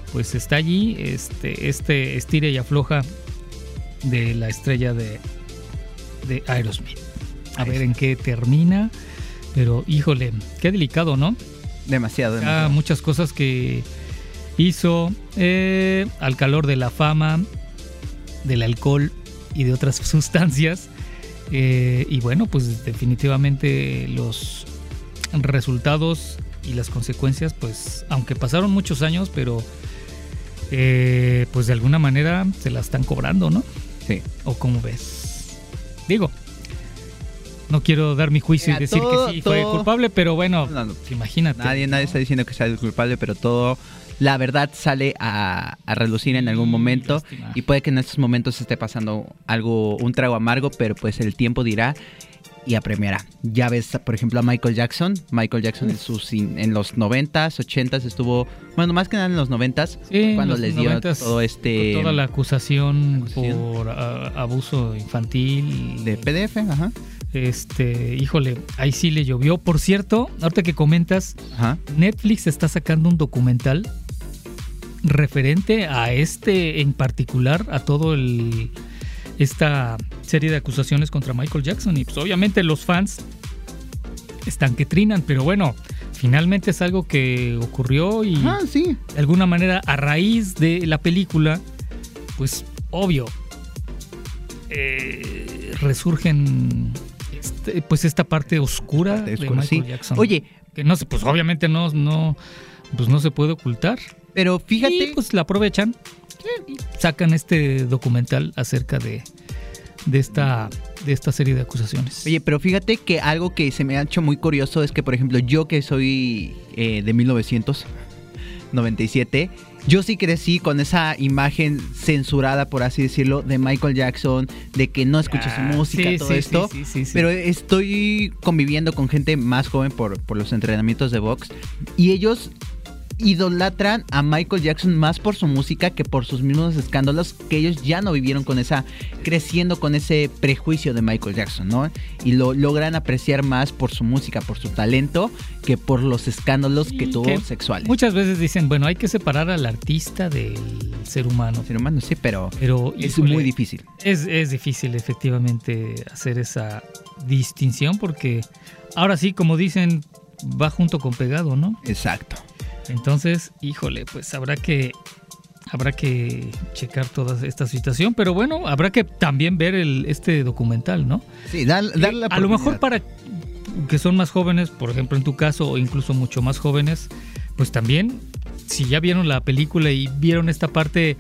pues está allí este estira y afloja de la estrella de Aerosmith. A ver en qué termina, pero híjole, qué delicado, ¿no? Demasiado. Muchas cosas que hizo al calor de la fama, del alcohol y de otras sustancias. Y bueno, pues definitivamente los resultados y las consecuencias, pues aunque pasaron muchos años, pero pues de alguna manera se la están cobrando, ¿no? Sí. ¿O cómo ves? Digo, no quiero dar mi juicio y decir que sí fue culpable, pero bueno, no, imagínate. Nadie está diciendo que sea el culpable, pero todo, la verdad sale a relucir en algún momento. Lástima. Y puede que en estos momentos esté pasando un trago amargo, pero pues el tiempo dirá y apremiará. Ya ves, por ejemplo, a Michael Jackson. En los 90s, 80s estuvo, bueno, más que nada en los 90s, sí, cuando les dio 90s, todo toda la acusación por abuso infantil. De PDF, ajá. Híjole, ahí sí le llovió. Por cierto, ahorita que comentas, ajá, Netflix está sacando un documental referente a en particular, a todo esta serie de acusaciones contra Michael Jackson. Y pues obviamente los fans están que trinan, pero bueno, finalmente es algo que ocurrió y sí, de alguna manera a raíz de la película, pues obvio, resurgen pues esta parte oscura de Michael Jackson. Oye, que no se, pues obviamente no se puede ocultar. Pero fíjate, y pues la aprovechan, sacan este documental acerca de esta serie de acusaciones. Oye, pero fíjate que algo que se me ha hecho muy curioso es que, por ejemplo, yo que soy de 1997, yo sí crecí con esa imagen censurada, por así decirlo, de Michael Jackson, de que no escuché su música, todo esto. Sí. Pero estoy conviviendo con gente más joven por los entrenamientos de box y ellos idolatran a Michael Jackson más por su música que por sus mismos escándalos, que ellos ya no vivieron creciendo con ese prejuicio de Michael Jackson, ¿no? Y lo logran apreciar más por su música, por su talento, que por los escándalos que tuvo sexuales. Muchas veces dicen, bueno, hay que separar al artista del ser humano. Ser humano, sí, pero es híjole, muy difícil. Es difícil efectivamente hacer esa distinción porque ahora sí, como dicen, va junto con pegado, ¿no? Exacto. Entonces, híjole, pues habrá que checar toda esta situación, pero bueno, habrá que también ver este documental, ¿no? Sí, darle la oportunidad. A lo mejor para que son más jóvenes, por ejemplo en tu caso, o incluso mucho más jóvenes, pues también, si ya vieron la película y vieron esta parte,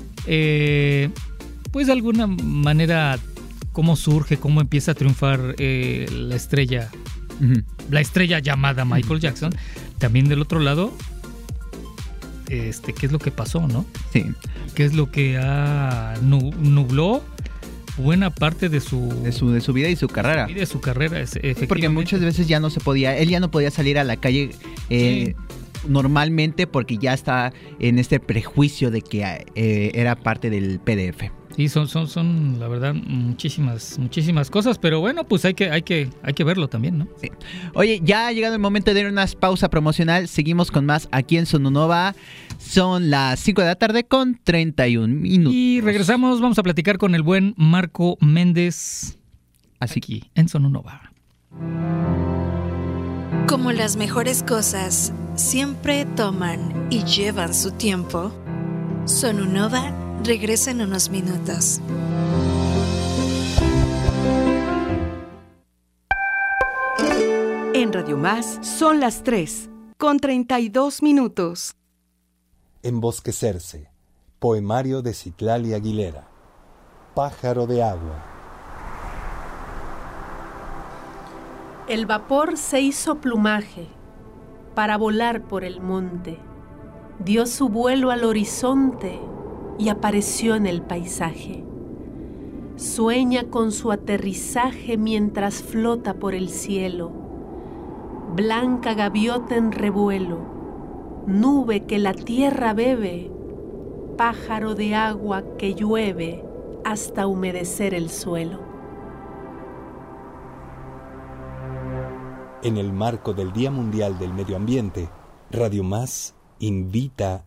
pues de alguna manera, cómo surge, cómo empieza a triunfar la estrella llamada Michael Jackson, también del otro lado, qué es lo que pasó, ¿no? Sí. Qué es lo que nubló buena parte de su vida y su carrera. Y de su carrera, efectivamente. Porque muchas veces él ya no podía salir a la calle normalmente porque ya está en este prejuicio de que era parte del PDF. Sí, son la verdad muchísimas cosas, pero bueno, pues hay que verlo también, ¿no? Sí. Oye, ya ha llegado el momento de dar una pausa promocional. Seguimos con más aquí en Sononova. Son las 5 de la tarde con 31 minutos. Y regresamos, vamos a platicar con el buen Marco Méndez aquí en Sononova. Como las mejores cosas siempre toman y llevan su tiempo, Sononova regresa en unos minutos. En Radio Más son las 3 con 32 minutos. Embosquecerse. Poemario de Citlali Aguilera. Pájaro de agua. El vapor se hizo plumaje para volar por el monte. Dio su vuelo al horizonte y apareció en el paisaje. Sueña con su aterrizaje mientras flota por el cielo. Blanca gaviota en revuelo, nube que la tierra bebe, pájaro de agua que llueve hasta humedecer el suelo. En el marco del Día Mundial del Medio Ambiente, Radio Más invita